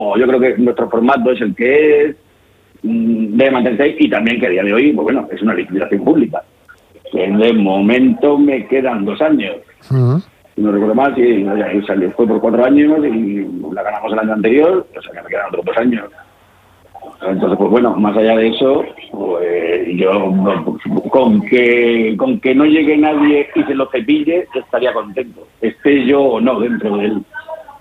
yo creo que nuestro formato es el que es, debe mantenerse, y también que a día de hoy, pues bueno, es una licitación pública. Que de momento me quedan 2 años. Si no recuerdo mal, sí, fue por 4 años y la ganamos el año anterior, o sea que me quedan otros 2 años. Entonces, pues bueno, más allá de eso, pues yo con que no llegue nadie y se lo cepille, estaría contento. Esté yo o no dentro de él.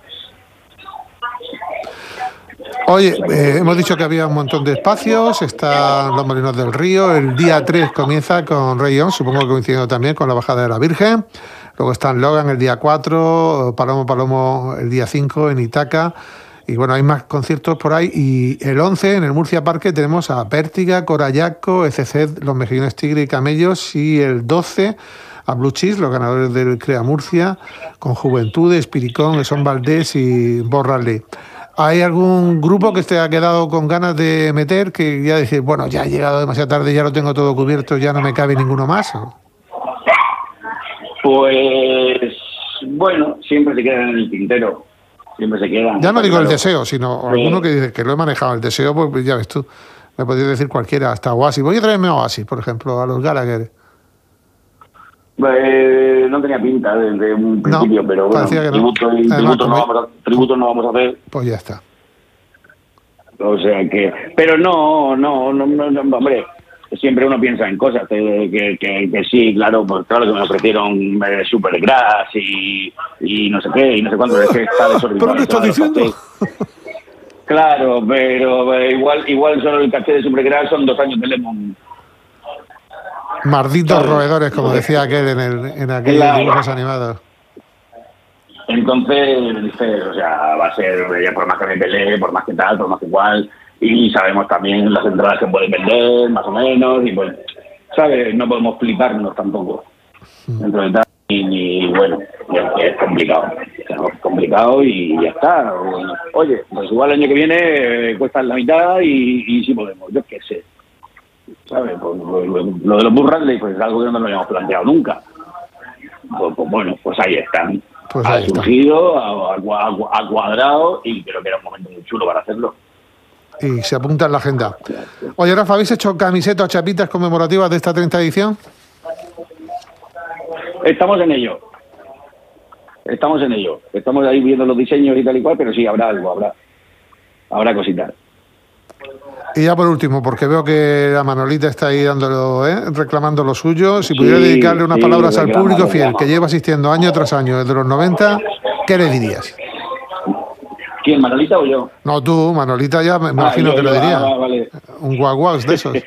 Oye, hemos dicho que había un montón de espacios, están los Molinos del Río, el día 3 comienza con Rayón, supongo que coincidiendo también con la Bajada de la Virgen, luego están Logan el día 4, Palomo el día 5 en Itaca, y bueno, hay más conciertos por ahí, y el 11 en el Murcia Parque tenemos a Pértiga, Corayaco, ECC, Los Mejillones Tigre y Camellos, y el 12 a Blue Cheese, los ganadores del Crea Murcia, con Juventudes, Piricón, Son Valdés y Borrale. ¿Hay algún grupo que te ha quedado con ganas de meter, que ya dices, bueno, ya he llegado demasiado tarde, ya lo tengo todo cubierto, ya no me cabe ninguno más? Pues bueno, siempre se quedan en el tintero, siempre se quedan. Ya no digo el deseo, sino alguno que dice que lo he manejado. El deseo, pues ya ves tú, me podrías decir cualquiera, hasta Oasis. Voy a traerme a Oasis, por ejemplo, a los Gallagher. No tenía pinta desde un principio, pero bueno, tributo no vamos a hacer. Pues ya está. O sea que, pero no, hombre, siempre uno piensa en cosas que sí, claro, pues claro que me ofrecieron Supergrass y no sé qué, y no sé cuánto, es que está desorbitado. ¿Pero qué estás diciendo? Claro, pero igual solo el caché de Supergrass son 2 años de Lemon. Malditos roedores, como decía aquel en aquellos dibujos animados. Entonces, dice, o sea, va a ser, por más que me pelee, por más que tal, por más que igual, y sabemos también las entradas que pueden vender, más o menos, y pues, ¿sabes? No podemos fliparnos tampoco. Dentro de tal, y bueno, es complicado y ya está. Oye, pues igual el año que viene cuesta la mitad y sí podemos, yo qué sé. ¿Sabes? Pues, lo de los Burrales pues es algo que no nos lo habíamos planteado nunca. Pues bueno, pues ahí están. Pues ha ahí surgido, ha cuadrado y creo que era un momento muy chulo para hacerlo. Y se apunta en la agenda. Oye, Rafa, ¿habéis hecho camisetas o chapitas conmemorativas de esta 30ª edición? Estamos en ello. Estamos ahí viendo los diseños y tal y cual, pero sí, habrá algo, habrá cositas. Y ya por último, porque veo que la Manolita está ahí dándolo, reclamando lo suyo, si pudiera dedicarle unas palabras al público fiel que lleva asistiendo año tras año desde los 90, ¿qué le dirías? ¿Quién, Manolita o yo? No, tú, Manolita ya me imagino que lo diría. Vale. Un guaguas de esos.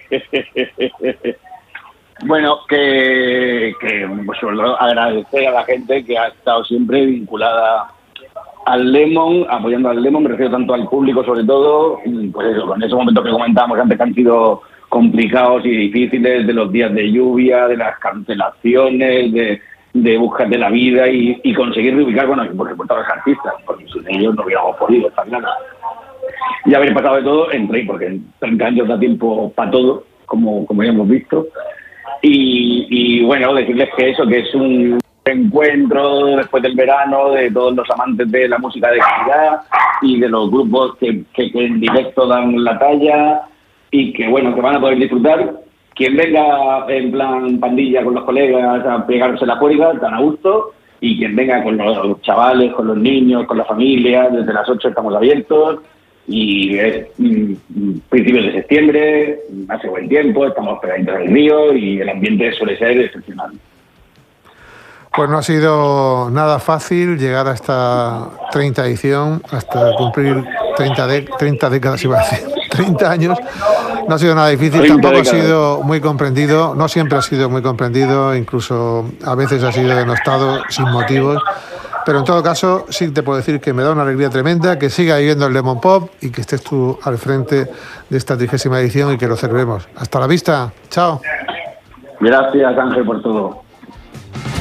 Bueno, que pues, agradecer a la gente que ha estado siempre vinculada al Lemon, apoyando al Lemon, me refiero tanto al público sobre todo, pues eso, con esos momentos que comentábamos antes que han sido complicados y difíciles, de los días de lluvia, de las cancelaciones, de buscar de la vida y conseguir reubicar, bueno, por supuesto a los artistas, porque sin ellos no hubiéramos podido, está claro. Y haber pasado de todo, porque en 30 años da tiempo para todo, como ya hemos visto. Y bueno, decirles que es un encuentro después del verano de todos los amantes de la música de calidad y de los grupos que en directo dan la talla y que bueno, que van a poder disfrutar. Quien venga en plan pandilla con los colegas a pegarse la juerga, tan a gusto, y quien venga con los chavales, con los niños, con la familia, desde las 8 estamos abiertos y es principios de septiembre, hace buen tiempo, estamos pegaditos al río y el ambiente suele ser excepcional. Pues no ha sido nada fácil llegar a esta 30 edición, hasta cumplir 30 décadas, iba a decir, 30 años. No ha sido nada difícil, tampoco ha sido muy comprendido, no siempre ha sido muy comprendido, incluso a veces ha sido denostado sin motivos. Pero en todo caso, sí te puedo decir que me da una alegría tremenda que siga viviendo el Lemon Pop y que estés tú al frente de esta 30ª edición y que lo celebremos. Hasta la vista, chao. Gracias, Ángel, por todo.